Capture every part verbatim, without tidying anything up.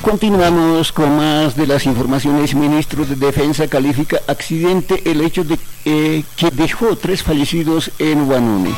Continuamos con más de las informaciones. Ministro de Defensa califica accidente el hecho de eh, que dejó tres fallecidos en Huanune.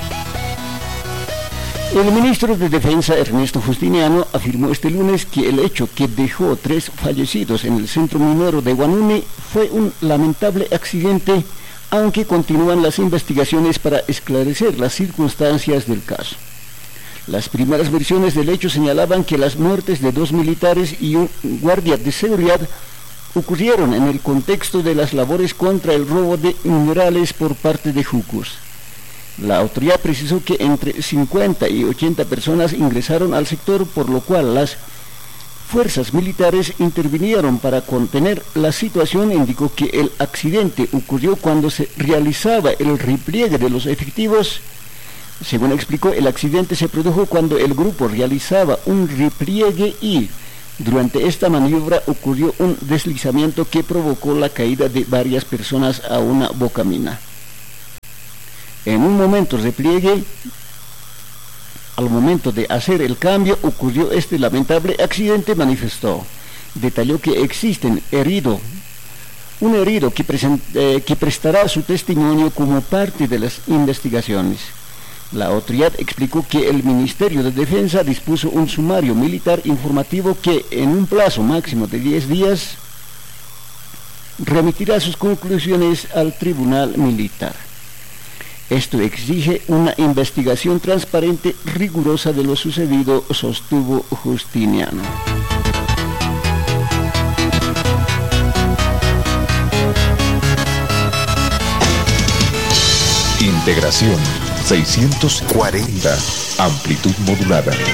El ministro de Defensa, Ernesto Justiniano, afirmó este lunes que el hecho que dejó tres fallecidos en el centro minero de Huanune fue un lamentable accidente, aunque continúan las investigaciones para esclarecer las circunstancias del caso. Las primeras versiones del hecho señalaban que las muertes de dos militares y un guardia de seguridad ocurrieron en el contexto de las labores contra el robo de minerales por parte de Jucos. La autoridad precisó que entre cincuenta y ochenta personas ingresaron al sector, por lo cual las fuerzas militares intervinieron para contener la situación. Indicó que el accidente ocurrió cuando se realizaba el repliegue de los efectivos. Según explicó, el accidente se produjo cuando el grupo realizaba un repliegue y durante esta maniobra ocurrió un deslizamiento que provocó la caída de varias personas a una bocamina. En un momento de repliegue, al momento de hacer el cambio, ocurrió este lamentable accidente, manifestó. Detalló que existen herido, un herido que, present, eh, que prestará su testimonio como parte de las investigaciones. La autoridad explicó que el Ministerio de Defensa dispuso un sumario militar informativo que en un plazo máximo de diez días remitirá sus conclusiones al Tribunal Militar. Esto exige una investigación transparente, rigurosa de lo sucedido, sostuvo Justiniano. Integración seiscientos cuarenta, amplitud modulada.